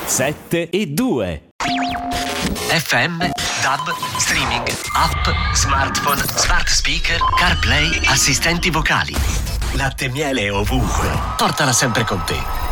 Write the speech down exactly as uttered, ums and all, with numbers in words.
sette e due. F M, D A B, streaming, app, smartphone, smart speaker, CarPlay, assistenti vocali. Latte e miele ovunque. Portala sempre con te.